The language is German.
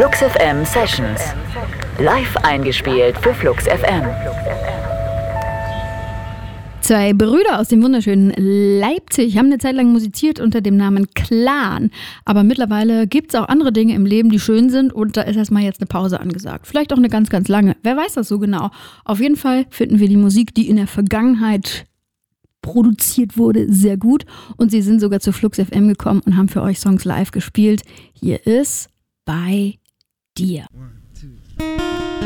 Flux FM Sessions. Live eingespielt für Flux FM. Zwei Brüder aus dem wunderschönen Leipzig haben eine Zeit lang musiziert unter dem Namen Clan. Aber mittlerweile gibt es auch andere Dinge im Leben, die schön sind. Und da ist erstmal jetzt eine Pause angesagt. Vielleicht auch eine ganz, ganz lange. Wer weiß das so genau. Auf jeden Fall finden wir die Musik, die in der Vergangenheit produziert wurde, sehr gut. Und sie sind sogar zu Flux FM gekommen und haben für euch Songs live gespielt. Hier ist Bei dir.